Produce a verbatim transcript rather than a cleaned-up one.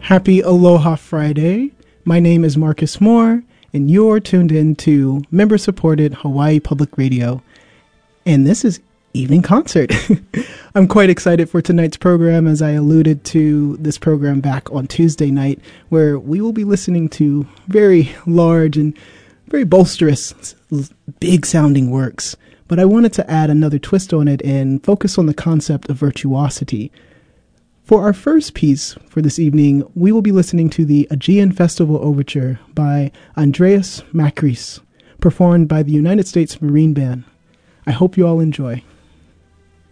Happy Aloha Friday. My name is Marcus Moore, and you're tuned in to member-supported Hawaii Public Radio. And this is Evening Concert. I'm quite excited for tonight's program, as I alluded to this program back on Tuesday night, where we will be listening to very large and very bolsterous, big-sounding works. But I wanted to add another twist on it and focus on the concept of virtuosity. For our first piece for this evening, we will be listening to the Aegean Festival Overture by Andreas Makris, performed by the United States Marine Band. I hope you all enjoy.